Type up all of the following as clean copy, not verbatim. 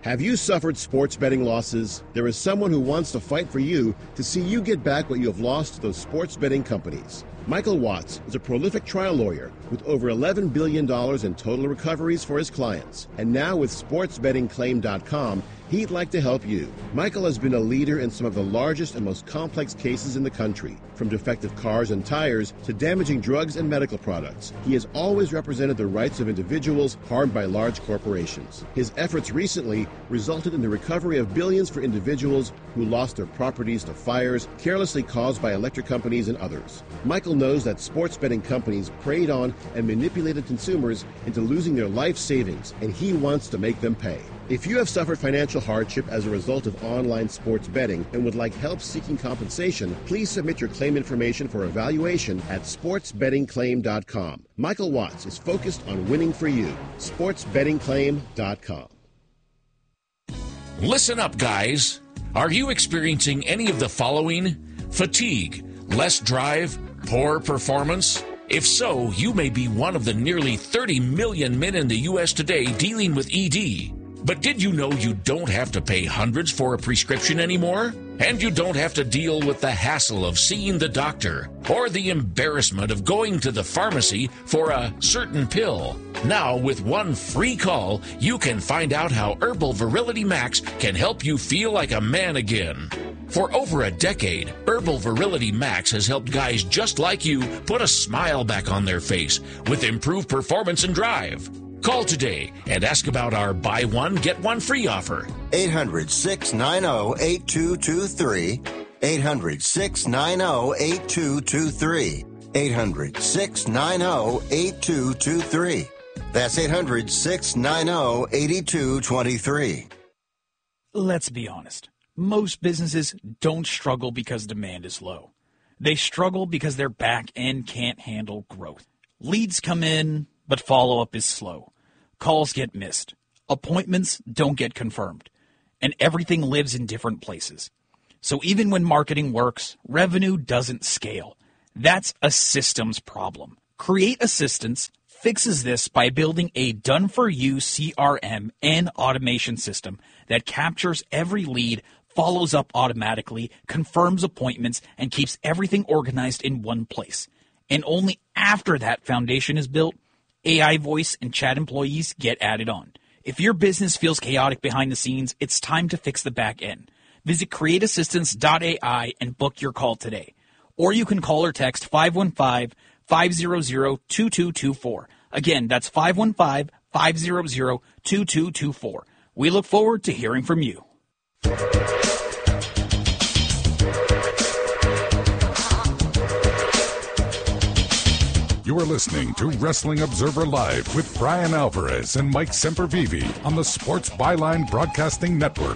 Have you suffered sports betting losses? There is someone who wants to fight for you to see you get back what you have lost to those sports betting companies. Michael Watts is a prolific trial lawyer with over $11 billion in total recoveries for his clients. And now with SportsBettingClaim.com, he'd like to help you. Michael has been a leader in some of the largest and most complex cases in the country, from defective cars and tires to damaging drugs and medical products. He has always represented the rights of individuals harmed by large corporations. His efforts recently resulted in the recovery of billions for individuals who lost their properties to fires carelessly caused by electric companies and others. Michael knows that sports betting companies preyed on and manipulated consumers into losing their life savings, and he wants to make them pay. If you have suffered financial hardship as a result of online sports betting and would like help seeking compensation, please submit your claim information for evaluation at SportsBettingClaim.com. Michael Watts is focused on winning for you. SportsBettingClaim.com. Listen up, guys. Are you experiencing any of the following? Fatigue, less drive, poor performance? If so, you may be one of the nearly 30 million men in the U.S. today dealing with ED. But did you know you don't have to pay hundreds for a prescription anymore? And you don't have to deal with the hassle of seeing the doctor or the embarrassment of going to the pharmacy for a certain pill. Now, with one free call, you can find out how Herbal Virility Max can help you feel like a man again. For over a decade, Herbal Virility Max has helped guys just like you put a smile back on their face with improved performance and drive. Call today and ask about our buy one, get one free offer. 800-690-8223. 800-690-8223. 800-690-8223. That's 800-690-8223. Let's be honest. Most businesses don't struggle because demand is low. They struggle because their back end can't handle growth. Leads come in, but follow-up is slow. Calls get missed. Appointments don't get confirmed. And everything lives in different places. So even when marketing works, revenue doesn't scale. That's a systems problem. Create Assistance fixes this by building a done-for-you CRM and automation system that captures every lead, follows up automatically, confirms appointments, and keeps everything organized in one place. And only after that foundation is built, AI voice and chat employees get added on. If your business feels chaotic behind the scenes, it's time to fix the back end. Visit createassistance.ai and book your call today. Or you can call or text 515-500-2224. Again, that's 515-500-2224. We look forward to hearing from you. You are listening to Wrestling Observer Live with Brian Alvarez and Mike Sempervive on the Sports Byline Broadcasting Network.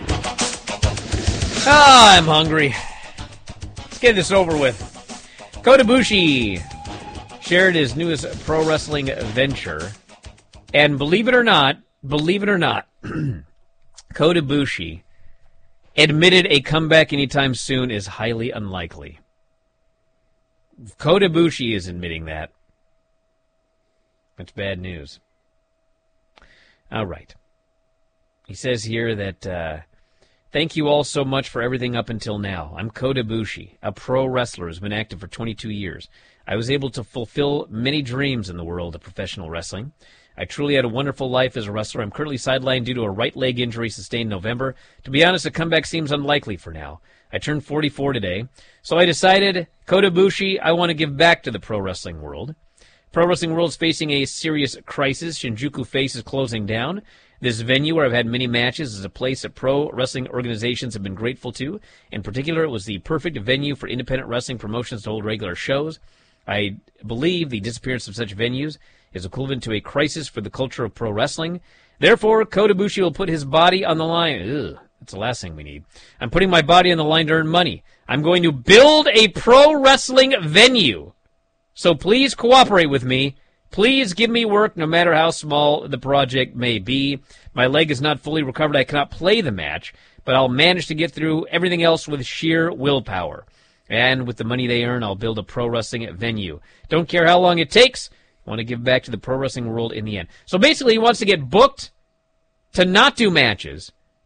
I'm hungry. Let's get this over with. Kota Ibushi shared his newest pro wrestling venture. And believe it or not, Kota Ibushi admitted a comeback anytime soon is highly unlikely. Kota Ibushi is admitting that. That's bad news. All right. He says here that, thank you all so much for everything up until now. I'm Kota Ibushi, a pro wrestler who's been active for 22 years. I was able to fulfill many dreams in the world of professional wrestling. I truly had a wonderful life as a wrestler. I'm currently sidelined due to a right leg injury sustained in November. To be honest, a comeback seems unlikely for now. I turned 44 today, so I decided, Kota Ibushi, I want to give back to the pro wrestling world. Pro wrestling world is facing a serious crisis. Shinjuku Face is closing down. This venue, where I've had many matches, is a place that pro wrestling organizations have been grateful to. In particular, it was the perfect venue for independent wrestling promotions to hold regular shows. I believe the disappearance of such venues is equivalent to a crisis for the culture of pro wrestling. Therefore, Kota Ibushi will put his body on the line. Ugh, that's the last thing we need. I'm putting my body on the line to earn money. I'm going to build a pro wrestling venue. So please cooperate with me. Please give me work no matter how small the project may be. My leg is not fully recovered. I cannot play the match, but I'll manage to get through everything else with sheer willpower. And with the money they earn, I'll build a pro wrestling venue. Don't care how long it takes. I want to give back to the pro wrestling world in the end. So basically, he wants to get booked to not do matches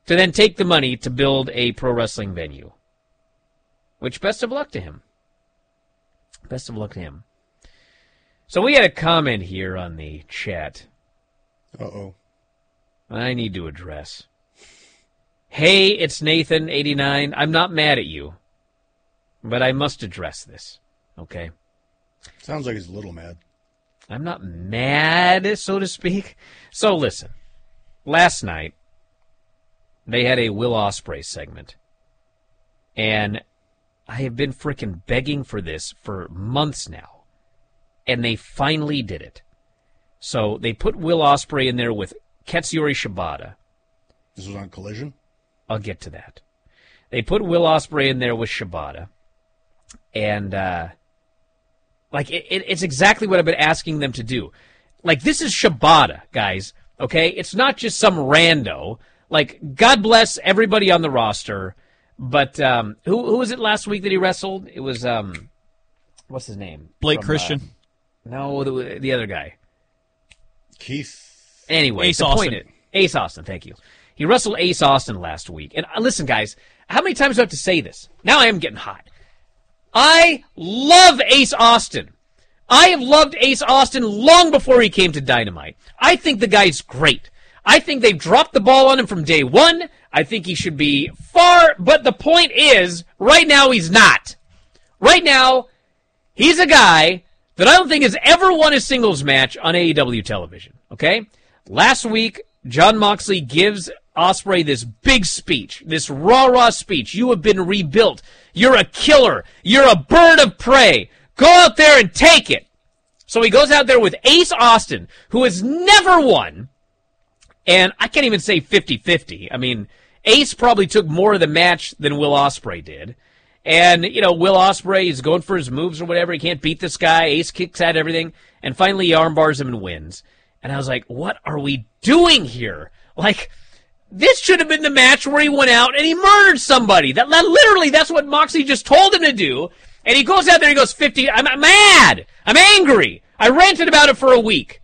to then take the money to build a pro wrestling venue. Which, best of luck to him. Best of luck to him. So we had a comment here on the chat. Uh-oh. I need to address. Hey, it's Nathan89. I'm not mad at you, but I must address this, okay? Sounds like he's a little mad. I'm not mad, so to speak. So listen, last night, they had a Will Ospreay segment, and I have been freaking begging for this for months now, and they finally did it. So they put Will Ospreay in there with Katsuyori Shibata. This was on Collision? I'll get to that. They put Will Ospreay in there with Shibata, and it's exactly what I've been asking them to do. Like, this is Shibata, guys, okay? It's not just some rando. Like, God bless everybody on the roster, but who was it last week that he wrestled? It was, what's his name? Blake Christian. No, the other guy. Keith. Anyway, Ace Austin. Ace Austin, thank you. He wrestled Ace Austin last week. And listen, guys, how many times do I have to say this? Now I am getting hot. I love Ace Austin. I have loved Ace Austin long before he came to Dynamite. I think the guy's great. I think they've dropped the ball on him from day one. I think he should be far, but the point is, right now he's not. Right now, he's a guy that I don't think has ever won a singles match on AEW television, okay? Last week, Jon Moxley gives Ospreay this big speech, this rah-rah speech. You have been rebuilt. You're a killer. You're a bird of prey. Go out there and take it. So he goes out there with Ace Austin, who has never won, and I can't even say 50-50. I mean, Ace probably took more of the match than Will Ospreay did. And, you know, Will Ospreay is going for his moves or whatever. He can't beat this guy. Ace kicks at everything. And finally he armbars him and wins. And I was like, what are we doing here? Like, this should have been the match where he went out and he murdered somebody. That literally, that's what Moxley just told him to do. And he goes out there and he goes 50. I'm mad. I'm angry. I ranted about it for a week.